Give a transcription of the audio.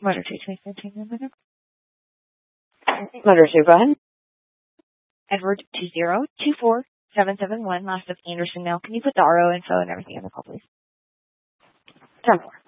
Motor 2, Motor 2, go ahead. Edward 2024771, last of Anderson. Now, can you put the RO info and everything on the call, please? 10-4.